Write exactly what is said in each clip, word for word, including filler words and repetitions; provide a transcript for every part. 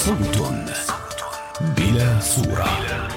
صوت بلا صورة.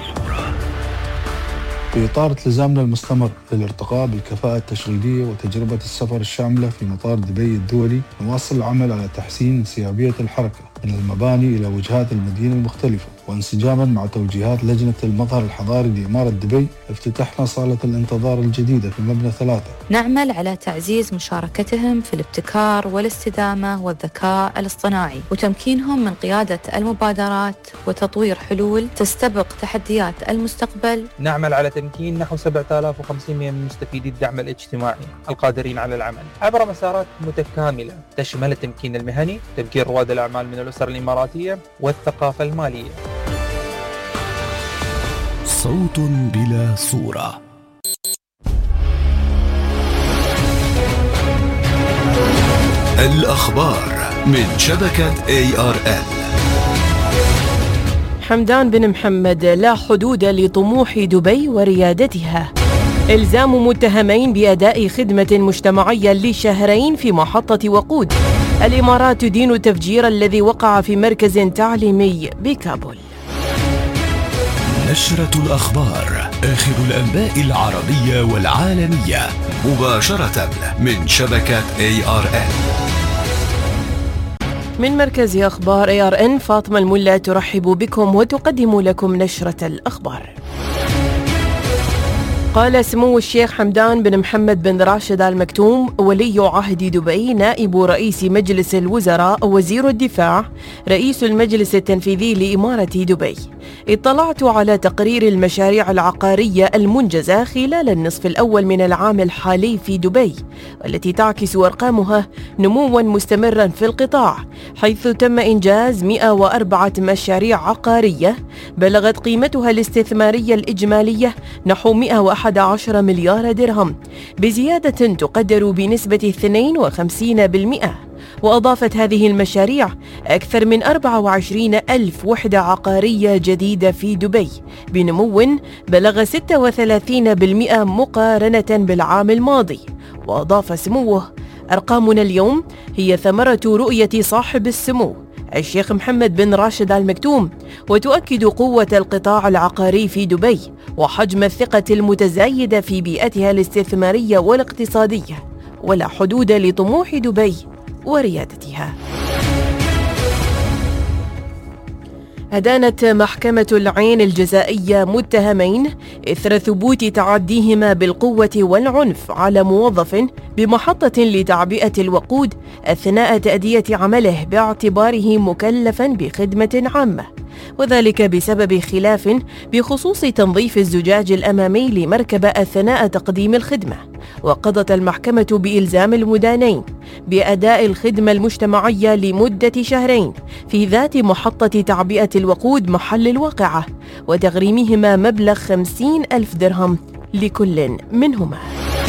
في إطار التزامنا المستمر للارتقاء بالكفاءة التشغيلية وتجربة السفر الشاملة في مطار دبي الدولي، نواصل العمل على تحسين انسيابية الحركة من المباني إلى وجهات المدينة المختلفة، وانسجاما مع توجيهات لجنة المظهر الحضاري لإمارة دبي افتتحنا صالة الانتظار الجديدة في مبنى ثلاثة. نعمل على تعزيز مشاركتهم في الابتكار والاستدامة والذكاء الاصطناعي وتمكينهم من قيادة المبادرات وتطوير حلول تستبق تحديات المستقبل. نعمل على تمكين نحو سبعة آلاف وخمسمائة من مستفيدي الدعم الاجتماعي القادرين على العمل عبر مسارات متكاملة تشمل التمكين المهني، تمكين رواد الأعمال من الأسر الإماراتية والثقافة المالية. صوت بلا صورة. الأخبار من شبكة إيه آر إل. حمدان بن محمد: لا حدود لطموح دبي وريادتها. إلزام متهمين بأداء خدمة مجتمعية لشهرين في محطة وقود. الإمارات تدين التفجير الذي وقع في مركز تعليمي بكابول. نشرة الأخبار، آخر الأنباء العربية والعالمية مباشرة من شبكة إيه آر إن. من مركز أخبار إيه آر إن، فاطمة الملا ترحب بكم وتقدم لكم نشرة الأخبار. قال سمو الشيخ حمدان بن محمد بن راشد آل مكتوم ولي عهد دبي، نائب رئيس مجلس الوزراء، وزير الدفاع، رئيس المجلس التنفيذي لإمارة دبي: اطلعت على تقرير المشاريع العقارية المنجزة خلال النصف الأول من العام الحالي في دبي، والتي تعكس أرقامها نمواً مستمراً في القطاع، حيث تم إنجاز مئة وأربعة مشاريع عقارية بلغت قيمتها الاستثمارية الإجمالية نحو مئة وأحد عشر مليار درهم، بزيادة تقدر بنسبة اثنين وخمسين بالمئة. وأضافت هذه المشاريع أكثر من أربعة وعشرين ألف وحدة عقارية جديدة في دبي بنمو بلغ ستة وثلاثين بالمئة مقارنة بالعام الماضي. وأضاف سموه: أرقامنا اليوم هي ثمرة رؤية صاحب السمو الشيخ محمد بن راشد آل مكتوم، وتؤكد قوة القطاع العقاري في دبي وحجم الثقة المتزايدة في بيئتها الاستثمارية والاقتصادية، ولا حدود لطموح دبي وريادتها. أدانت محكمة العين الجزائية متهمين إثر ثبوت تعديهما بالقوة والعنف على موظف بمحطة لتعبئة الوقود أثناء تأدية عمله باعتباره مكلفاً بخدمة عامة، وذلك بسبب خلاف بخصوص تنظيف الزجاج الأمامي لمركبة أثناء تقديم الخدمة. وقضت المحكمة بإلزام المدانين بأداء الخدمة المجتمعية لمدة شهرين في ذات محطة تعبئة الوقود محل الواقعة، وتغريمهما مبلغ خمسين ألف درهم لكل منهما.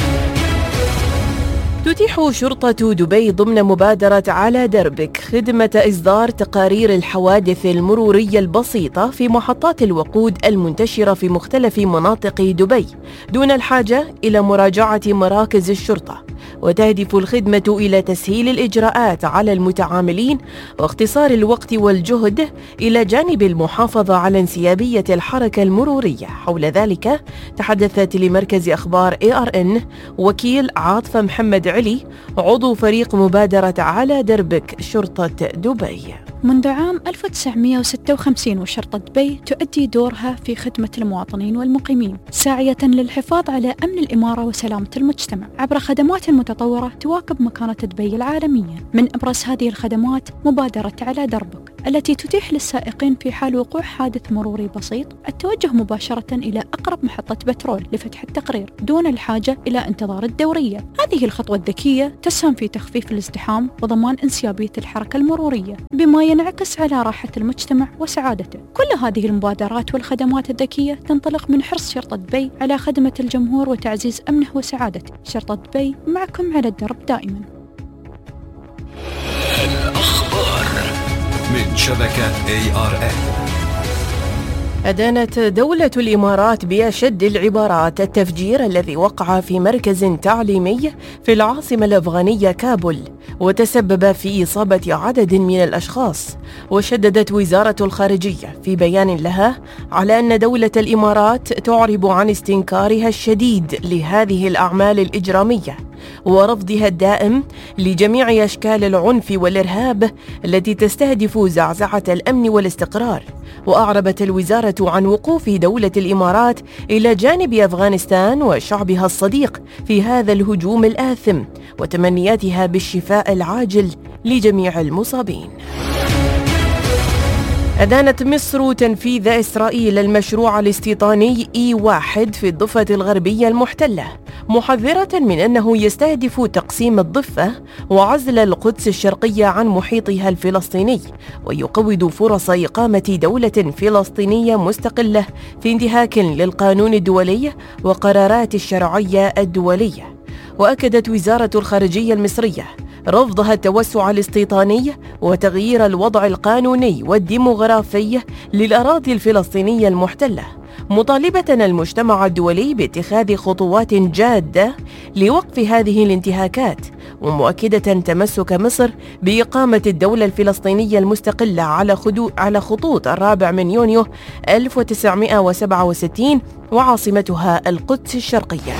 تتيح شرطة دبي ضمن مبادرة على دربك خدمة إصدار تقارير الحوادث المرورية البسيطة في محطات الوقود المنتشرة في مختلف مناطق دبي دون الحاجة إلى مراجعة مراكز الشرطة، وتهدف الخدمة إلى تسهيل الإجراءات على المتعاملين واختصار الوقت والجهد إلى جانب المحافظة على انسيابية الحركة المرورية. حول ذلك تحدثت لمركز أخبار إيه آر إن وكيل عاطفة محمد علي، عضو فريق مبادرة على دربك شرطة دبي. منذ عام ألف وتسعمئة وستة وخمسين وشرطة دبي تؤدي دورها في خدمة المواطنين والمقيمين، ساعية للحفاظ على أمن الإمارة وسلامة المجتمع عبر خدمات متطورة تواكب مكانة دبي العالمية. من أبرز هذه الخدمات مبادرة على دربك، التي تتيح للسائقين في حال وقوع حادث مروري بسيط التوجه مباشرة إلى أقرب محطة بترول لفتح التقرير دون الحاجة إلى انتظار الدورية. هذه الخطوة الذكية تسهم في تخفيف الازدحام وضمان انسيابية الحركة المرورية، بما ينعكس على راحة المجتمع وسعادته. كل هذه المبادرات والخدمات الذكية تنطلق من حرص شرطة دبي على خدمة الجمهور وتعزيز أمنه وسعادته. شرطة دبي معكم على الدرب دائما. الأخبار من شبكة إيه آر إن. أدانت دولة الإمارات بأشد العبارات التفجير الذي وقع في مركز تعليمي في العاصمة الأفغانية كابول، وتسبب في إصابة عدد من الأشخاص. وشددت وزارة الخارجية في بيان لها على أن دولة الإمارات تعرب عن استنكارها الشديد لهذه الأعمال الإجرامية ورفضها الدائم لجميع أشكال العنف والإرهاب التي تستهدف زعزعة الأمن والاستقرار. وأعربت الوزارة عن وقوف دولة الإمارات إلى جانب أفغانستان وشعبها الصديق في هذا الهجوم الآثم، وتمنياتها بالشفاء العاجل لجميع المصابين. أدانت مصر تنفيذ إسرائيل المشروع الاستيطاني إي واحد في الضفة الغربية المحتلة، محذرة من أنه يستهدف تقسيم الضفة وعزل القدس الشرقية عن محيطها الفلسطيني، ويقوض فرص إقامة دولة فلسطينية مستقلة في انتهاك للقانون الدولي وقرارات الشرعية الدولية. وأكدت وزارة الخارجية المصرية رفضها التوسع الاستيطاني وتغيير الوضع القانوني والديموغرافي للأراضي الفلسطينية المحتلة، مطالبة المجتمع الدولي باتخاذ خطوات جادة لوقف هذه الانتهاكات، ومؤكدة تمسك مصر بإقامة الدولة الفلسطينية المستقلة على على خطوط الرابع من يونيو ألف وتسعمائة وسبعة وستين وعاصمتها القدس الشرقية.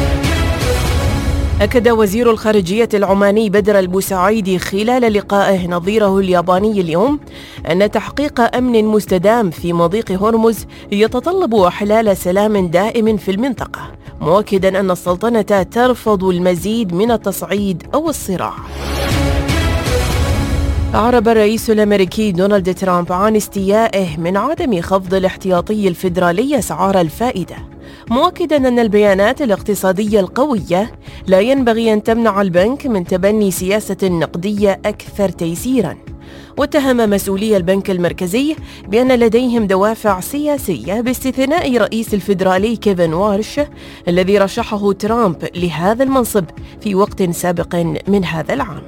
أكد وزير الخارجية العماني بدر البوسعيدي خلال لقائه نظيره الياباني اليوم أن تحقيق أمن مستدام في مضيق هرمز يتطلب إحلال سلام دائم في المنطقة، مؤكداً أن السلطنة ترفض المزيد من التصعيد أو الصراع. أعرب الرئيس الأمريكي دونالد ترامب عن استيائه من عدم خفض الاحتياطي الفيدرالي أسعار الفائدة، مؤكداً أن البيانات الاقتصادية القوية لا ينبغي أن تمنع البنك من تبني سياسة نقدية أكثر تيسيراً. واتهم مسؤولي البنك المركزي بأن لديهم دوافع سياسية باستثناء رئيس الفيدرالي كيفن وارش الذي رشحه ترامب لهذا المنصب في وقت سابق من هذا العام.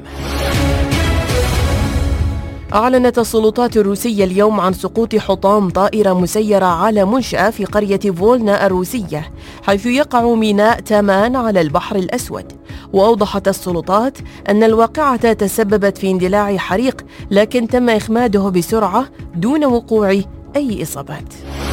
أعلنت السلطات الروسية اليوم عن سقوط حطام طائرة مسيرة على منشأة في قرية فولنا الروسية، حيث يقع ميناء تامان على البحر الأسود. وأوضحت السلطات أن الواقعة تسببت في اندلاع حريق، لكن تم إخماده بسرعة دون وقوع أي إصابات.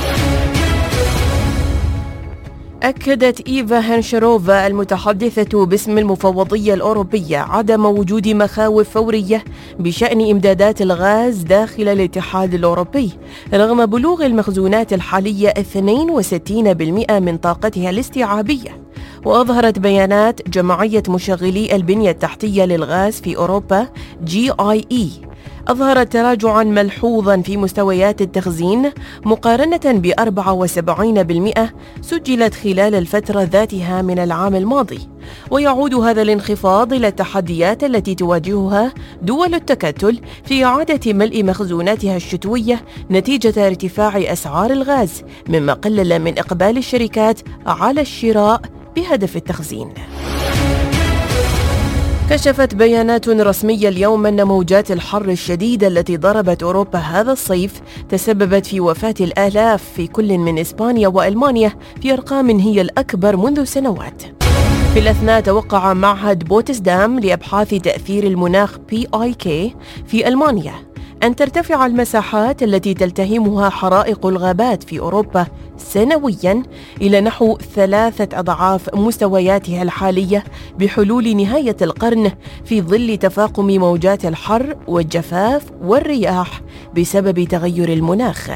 أكدت إيفا هنشروفا المتحدثة باسم المفوضية الأوروبية عدم وجود مخاوف فورية بشأن إمدادات الغاز داخل الاتحاد الأوروبي، رغم بلوغ المخزونات الحالية اثنين وستين بالمئة من طاقتها الاستيعابية. وأظهرت بيانات جمعية مشغلي البنية التحتية للغاز في أوروبا جي آي إي أظهرت تراجعاً ملحوظاً في مستويات التخزين مقارنة ب أربعة وسبعين بالمئة سجلت خلال الفترة ذاتها من العام الماضي. ويعود هذا الانخفاض إلى التحديات التي تواجهها دول التكتل في إعادة ملء مخزوناتها الشتوية نتيجة ارتفاع أسعار الغاز، مما قلل من إقبال الشركات على الشراء بهدف التخزين. كشفت بيانات رسمية اليوم أن موجات الحر الشديدة التي ضربت أوروبا هذا الصيف تسببت في وفاة الآلاف في كل من إسبانيا وألمانيا في أرقام هي الأكبر منذ سنوات. في الأثناء توقع معهد بوتسدام لأبحاث تأثير المناخ بي آي كي في ألمانيا أن ترتفع المساحات التي تلتهمها حرائق الغابات في أوروبا سنوياً إلى نحو ثلاثة أضعاف مستوياتها الحالية بحلول نهاية القرن، في ظل تفاقم موجات الحر والجفاف والرياح بسبب تغير المناخ.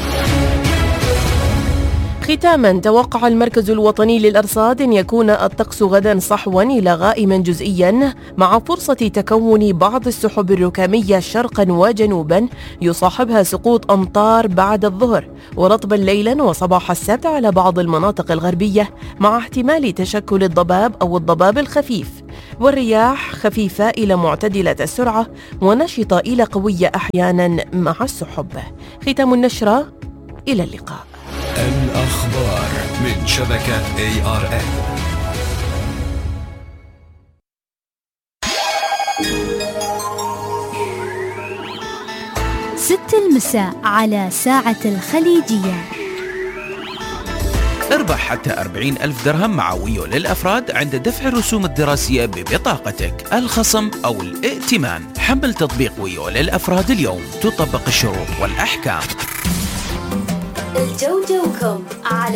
ختاماً، توقع المركز الوطني للأرصاد أن يكون الطقس غداً صحواً إلى غائماً جزئياً، مع فرصة تكون بعض السحب الركامية شرقاً وجنوباً يصاحبها سقوط أمطار بعد الظهر، ورطباً ليلاً وصباح السبت على بعض المناطق الغربية، مع احتمال تشكل الضباب أو الضباب الخفيف. والرياح خفيفة إلى معتدلة السرعة ونشطة إلى قوية أحياناً مع السحب. ختام النشرة، إلى اللقاء. الأخبار من شبكة إيه آر إم. ست المساء على ساعة الخليجية. اربح حتى أربعين ألف درهم مع ويو للأفراد عند دفع الرسوم الدراسية ببطاقتك، الخصم أو الائتمان. حمل تطبيق ويو للأفراد اليوم، تطبق الشروط والأحكام. الجو جوكم على